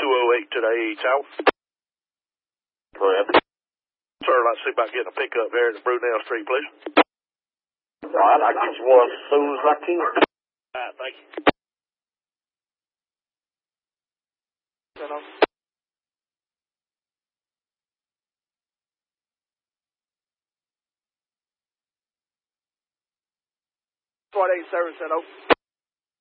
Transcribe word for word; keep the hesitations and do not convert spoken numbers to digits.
two oh eight today, Tower. Correct. Sir, I'd like to see about getting a pickup there at Brunel Street, please. All right, I'll get you one as soon as I can. All right, thank you. Eight seven seven.